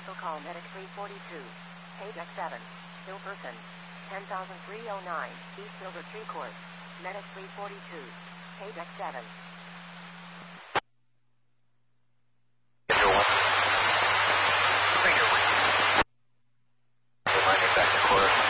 Special call Medic 342. Page X7. Ill person. 10,309. East Silver Tree Court. Medic 342. Page X7. Schedule 1. Reminder back to court.